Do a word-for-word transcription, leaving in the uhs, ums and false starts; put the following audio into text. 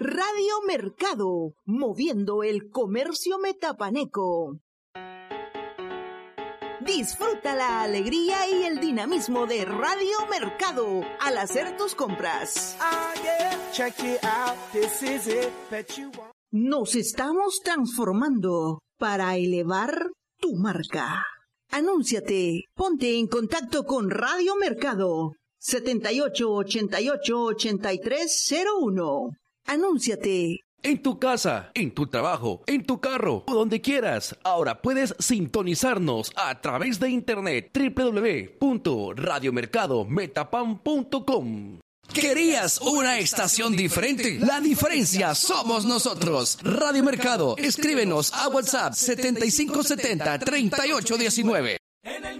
Radio Mercado, moviendo el comercio metapaneco. Disfruta la alegría y el dinamismo de Radio Mercado al hacer tus compras. Nos estamos transformando para elevar tu marca. Anúnciate, ponte en contacto con Radio Mercado setenta y ocho, ochenta y ocho, ochenta y tres cero uno. Anúnciate. En tu casa, en tu trabajo, en tu carro o donde quieras. Ahora puedes sintonizarnos a través de internet doble u doble u doble u punto radio mercado metapan punto com. ¿Querías una estación diferente? La diferencia somos nosotros. Radio Mercado. Escríbenos a WhatsApp setenta y cinco setenta, treinta y ocho diecinueve.